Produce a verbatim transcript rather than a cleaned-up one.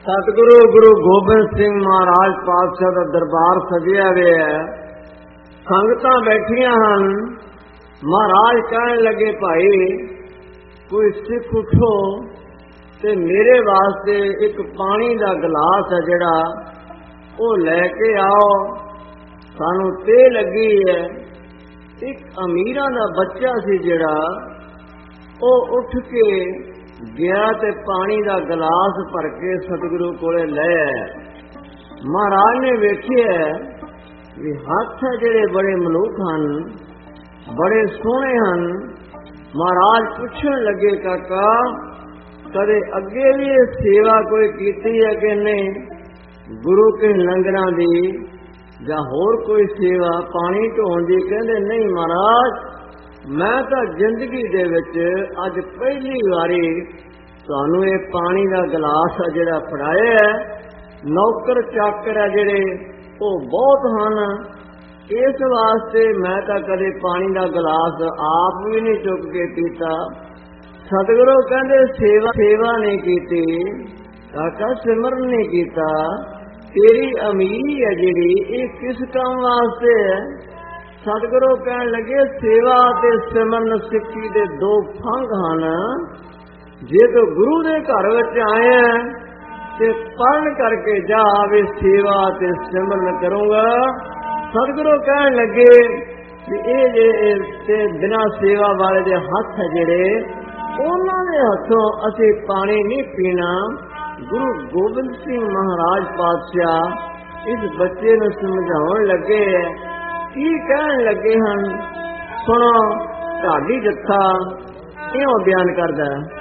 सतगुरु गुरु गोबिंद सिंह महाराज पातशाह का दरबार सजिया हुआ है। संगतां बैठिया हन। महाराज कहन लगे, भाई कोई सिख उठो ते मेरे वास्ते एक पानी का गिलास है जिहड़ा वो लैके आओ, सानू ते लगी है। एक अमीरां दा बच्चा सी जिहड़ा वो उठ के गया ते पानी का गिलास भर के सतगुरु कोले ले आया। महाराज ने वेखिया भी हथ जिहड़े बड़े मलूक हन, बड़े सोहने हन। महाराज पूछण लगे, काका कदे अगे भी ये सेवा कोई कीती है कि नहीं, गुरु के लंगरां दी जां होर कोई सेवा पानी ढोण दी? कहंदे नहीं महाराज, मैं तो जिंदगी दे विच अज पहली वारी तुहानू ये पानी का गिलास है जिहड़ा फड़ाया है। नौकर चाकर है जिहड़े वो बहुत हैं, इस वास्ते मैं तो कदे पानी का गिलास आप भी नहीं चुक के पीता। सतगुरु कहंदे सेवा सेवा नहीं कीती काका, सिमरन नहीं कीता। तेरी अमीरी है जिहड़ी ये किस काम वास्ते है? सतगुरु कहन लगे, सेवा ते सिमरन सिक्खी दे दो फंग हन। जे तो गुरु दे घर विच आए ते पढ़ करके जा, वे सेवा ते सिमरन करूंगा। सतगुरु कहन लगे कि ये जे बिना सेवा वाले दे हथ जिहड़े उन्हां दे हथों असीं पानी नहीं पीना। गुरु गोबिंद सिंह महाराज पातशाह इस बच्चे नूं समझाउण लगे, की कहन लगे हन, सुनो। ढाडी जत्था इउं बयान करदा है।